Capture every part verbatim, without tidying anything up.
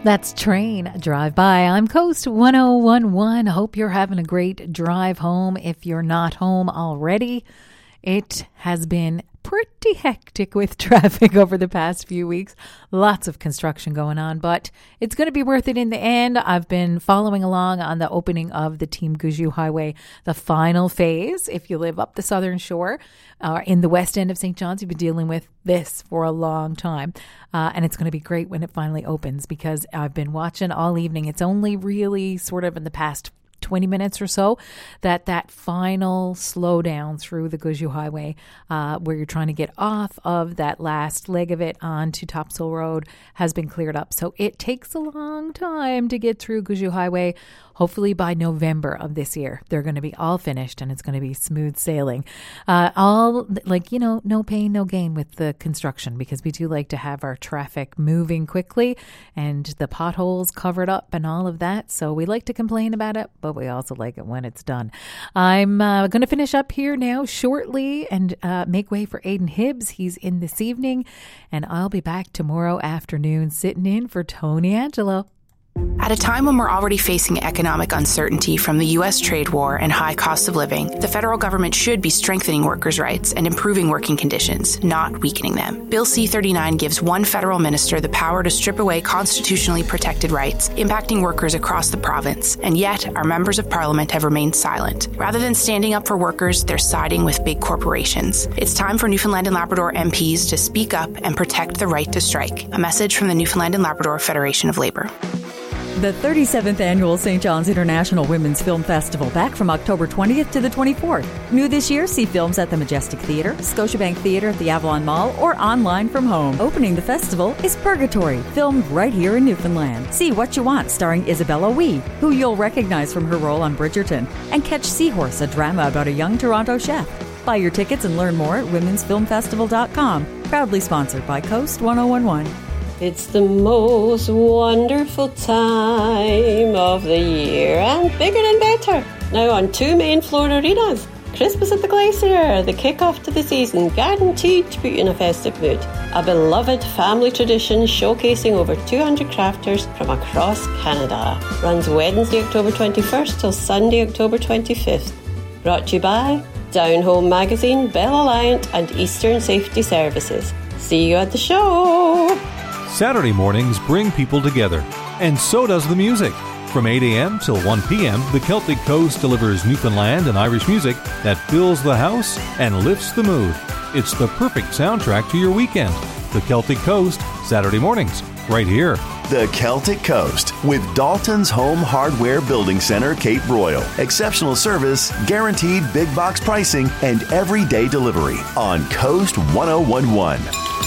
That's Train Drive By. I'm Coast one oh one point one. Hope you're having a great drive home. If you're not home already, it has been pretty hectic with traffic over the past few weeks. Lots of construction going on, but it's going to be worth it in the end. I've been following along on the opening of the Team Gushue Highway, the final phase. If you live up the southern shore uh, in the west end of Saint John's, you've been dealing with this for a long time. Uh, and it's going to be great when it finally opens, because I've been watching all evening. It's only really sort of in the past twenty minutes or so that that final slowdown through the Gushue Highway, uh, where you're trying to get off of that last leg of it onto Topsail Road, has been cleared up. So it takes a long time to get through Gushue Highway. Hopefully by November of this year, they're going to be all finished and it's going to be smooth sailing. Uh, all like, you know, no pain, no gain with the construction, because we do like to have our traffic moving quickly and the potholes covered up and all of that. So we like to complain about it, but we also like it when it's done. I'm uh, going to finish up here now shortly and uh, make way for Aidan Hibbs. He's in this evening, and I'll be back tomorrow afternoon sitting in for Tony Angelo. At a time when we're already facing economic uncertainty from the U S trade war and high cost of living, the federal government should be strengthening workers' rights and improving working conditions, not weakening them. Bill C thirty-nine gives one federal minister the power to strip away constitutionally protected rights, impacting workers across the province, and yet our members of parliament have remained silent. Rather than standing up for workers, they're siding with big corporations. It's time for Newfoundland and Labrador M Ps to speak up and protect the right to strike. A message from the Newfoundland and Labrador Federation of Labour. The thirty-seventh Annual Saint John's International Women's Film Festival, back from October twentieth to the twenty-fourth. New this year, see films at the Majestic Theatre, Scotiabank Theatre at the Avalon Mall, or online from home. Opening the festival is Purgatory, filmed right here in Newfoundland. See What You Want, starring Isabella Wee, who you'll recognize from her role on Bridgerton, and catch Seahorse, a drama about a young Toronto chef. Buy your tickets and learn more at womens film festival dot com. Proudly sponsored by Coast one oh one point one. It's the most wonderful time of the year, and bigger and better. Now on two main floor arenas. Christmas at the Glacier, the kick-off to the season, guaranteed to put you in a festive mood. A beloved family tradition showcasing over two hundred crafters from across Canada. Runs Wednesday, October twenty-first till Sunday, October twenty-fifth. Brought to you by Down Home Magazine, Bell Alliant and Eastern Safety Services. See you at the show! Saturday mornings bring people together, and so does the music. From eight a.m. till one p.m., the Celtic Coast delivers Newfoundland and Irish music that fills the house and lifts the mood. It's the perfect soundtrack to your weekend. The Celtic Coast, Saturday mornings, right here. The Celtic Coast with Dalton's Home Hardware Building Center, Cape Royal. Exceptional service, guaranteed big box pricing, and everyday delivery on Coast one oh one point one.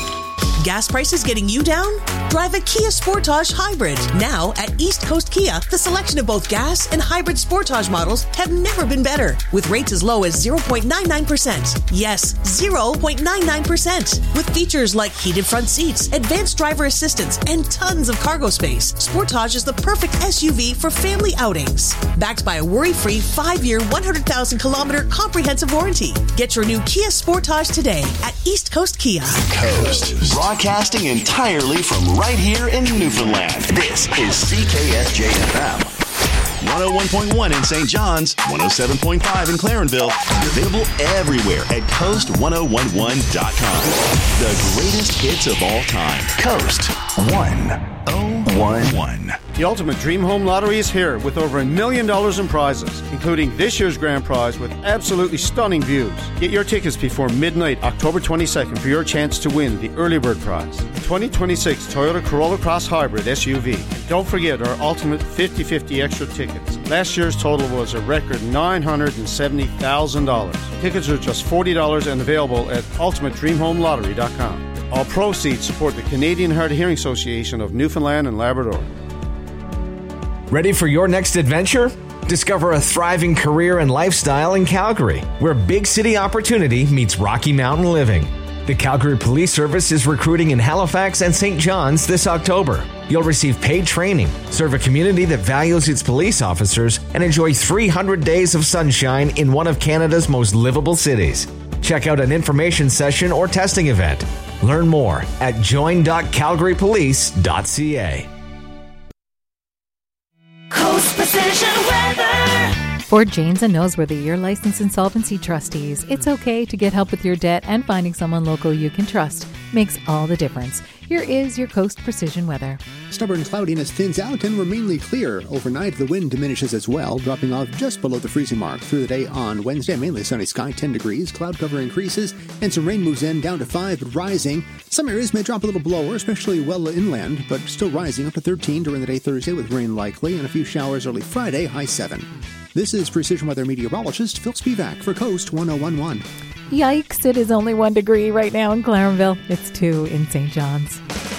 Gas prices getting you down? Drive a Kia Sportage Hybrid. Now at East Coast Kia, the selection of both gas and hybrid Sportage models have never been better. With rates as low as zero point nine nine percent. Yes, zero point nine nine percent. With features like heated front seats, advanced driver assistance, and tons of cargo space, Sportage is the perfect S U V for family outings. Backed by a worry-free five-year, one hundred thousand kilometer comprehensive warranty. Get your new Kia Sportage today at East Coast Kia. Coast. Broadcasting entirely from right here in Newfoundland. This is C K S J F M. one oh one point one in Saint John's, one oh seven point five in Clarenville, and available everywhere at coast one oh one one dot com. The greatest hits of all time. Coast one oh one one. The Ultimate Dream Home Lottery is here with over a million dollars in prizes, including this year's grand prize with absolutely stunning views. Get your tickets before midnight, October twenty-second, for your chance to win the early bird prize, the twenty twenty-six Toyota Corolla Cross Hybrid S U V. And don't forget our Ultimate fifty fifty extra tickets. Last year's total was a record nine hundred seventy thousand dollars. Tickets are just forty dollars and available at ultimate dream home lottery dot com. All proceeds support the Canadian Hard of Hearing Association of Newfoundland and Labrador. Ready for your next adventure? Discover a thriving career and lifestyle in Calgary, where big city opportunity meets Rocky Mountain living. The Calgary Police Service is recruiting in Halifax and Saint John's this October. You'll receive paid training, serve a community that values its police officers, and enjoy three hundred days of sunshine in one of Canada's most livable cities. Check out an information session or testing event. Learn more at join dot calgary police dot c a. Coast Precision Weather. For Janes and Noseworthy, your licensed insolvency trustees, it's okay to get help with your debt, and finding someone local you can trust makes all the difference. Here is your Coast Precision Weather. Stubborn cloudiness thins out and we're mainly clear. Overnight, the wind diminishes as well, dropping off just below the freezing mark. Through the day on Wednesday, mainly sunny sky, ten degrees. Cloud cover increases, and some rain moves in, down to five, but rising. Some areas may drop a little below, especially well inland, but still rising up to thirteen during the day Thursday with rain likely, and a few showers early Friday, high seven. This is Precision Weather meteorologist Phil Spivak for Coast one oh one one. Yikes, it is only one degree right now in Clarenville. It's two in Saint John's.